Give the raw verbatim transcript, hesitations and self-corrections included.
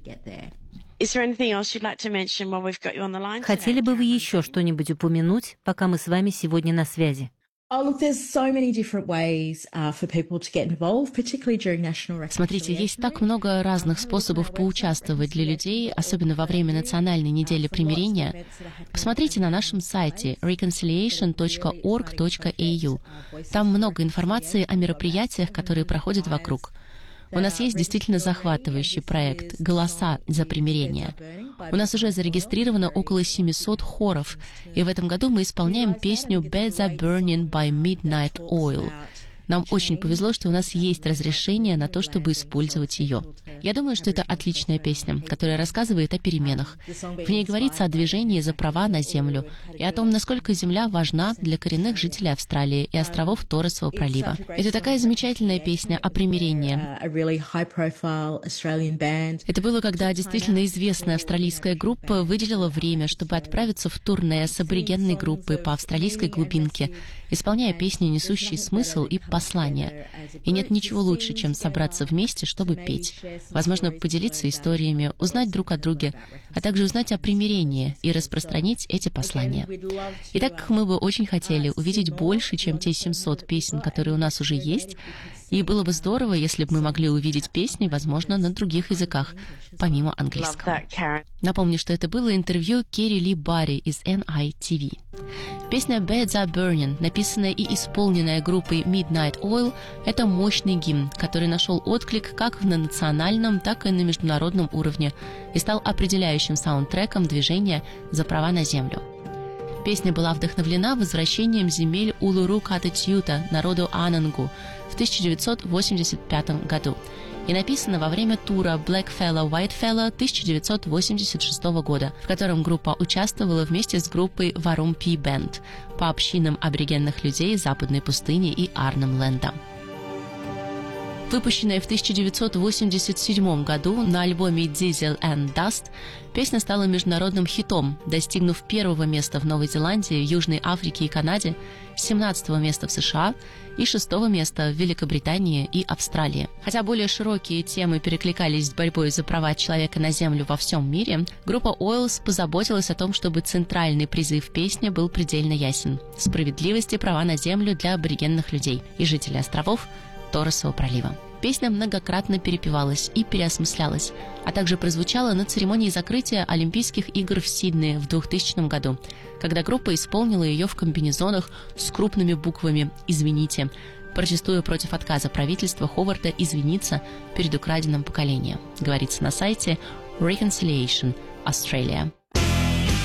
Хотели бы вы еще что-нибудь упомянуть, пока мы с вами сегодня на связи? Смотрите, есть так много разных способов поучаствовать для людей, особенно во время Национальной недели примирения. Посмотрите на нашем сайте reconciliation точка org точка a u. Там много информации о мероприятиях, которые проходят вокруг. У нас есть действительно захватывающий проект «Голоса за примирение». У нас уже зарегистрировано около семисот хоров, и в этом году мы исполняем песню «Beds are burning by midnight oil». Нам очень повезло, что у нас есть разрешение на то, чтобы использовать ее. Я думаю, что это отличная песня, которая рассказывает о переменах. В ней говорится о движении за права на землю и о том, насколько земля важна для коренных жителей Австралии и островов Торресового пролива. Это такая замечательная песня о примирении. Это было, когда действительно известная австралийская группа выделила время, чтобы отправиться в турне с аборигенной группой по австралийской глубинке, исполняя песни, несущие смысл и послание. И нет ничего лучше, чем собраться вместе, чтобы петь. Возможно, поделиться историями, узнать друг о друге, а также узнать о примирении и распространить эти послания. Итак, мы бы очень хотели увидеть больше, чем те семьсот песен, которые у нас уже есть, и было бы здорово, если бы мы могли увидеть песни, возможно, на других языках, помимо английского. Напомню, что это было интервью Керри Ли Барри из эн ай ти ви. Песня «Beds are burning», написанная и исполненная группой Midnight Oil, это мощный гимн, который нашел отклик как на национальном, так и на международном уровне и стал определяющим саундтреком движения за права на землю. Песня была вдохновлена возвращением земель Улуру-Ката-Тьюта народу Анангу в тысяча девятьсот восемьдесят пятом году и написана во время тура Blackfella-Whitefella тысяча девятьсот восемьдесят шестого года, в котором группа участвовала вместе с группой Warumpi Band по общинам аборигенных людей Западной пустыни и Арнhem-Ленда. Выпущенная в тысяча девятьсот восемьдесят седьмом году на альбоме Diesel and Dust, песня стала международным хитом, достигнув первого места в Новой Зеландии, Южной Африке и Канаде, семнадцатого места в США и шестого места в Великобритании и Австралии. Хотя более широкие темы перекликались с борьбой за права человека на землю во всем мире, группа Oils позаботилась о том, чтобы центральный призыв песни был предельно ясен – справедливость и права на землю для аборигенных людей и жителей островов Торресового пролива. Песня многократно перепевалась и переосмыслялась, а также прозвучала на церемонии закрытия Олимпийских игр в Сиднее в двухтысячном году, когда группа исполнила ее в комбинезонах с крупными буквами «Извините», протестуя против отказа правительства Ховарда извиниться перед украденным поколением, говорится на сайте Reconciliation Australia.